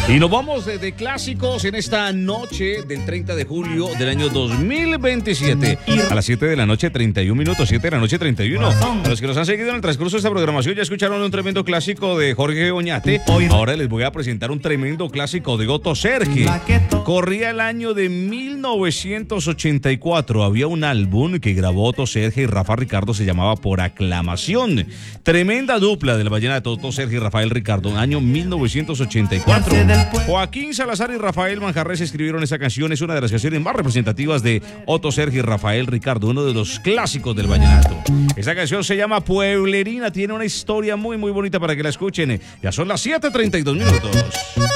Y nos vamos de clásicos en esta noche del 30 de julio del año 2027. A las 7 de la noche, 31 minutos, 7 de la noche, 31. A los que nos han seguido en el transcurso de esta programación ya escucharon un tremendo clásico de Jorge Oñate. Ahora les voy a presentar un tremendo clásico de Otto Sergi. Corría el año de 1984. Había un álbum que grabó Otto Sergi y Rafa Ricardo, se llamaba Por Aclamación. Tremenda dupla del vallenato, Otto Sergi y Rafael Ricardo, año 1984. Joaquín Salazar y Rafael Manjarres escribieron esta canción. Es una de las canciones más representativas de Otto Sergi y Rafael Ricardo, uno de los clásicos del vallenato. Esta canción se llama Pueblerina, tiene una historia muy bonita para que la escuchen. Ya son las 7:32 minutos.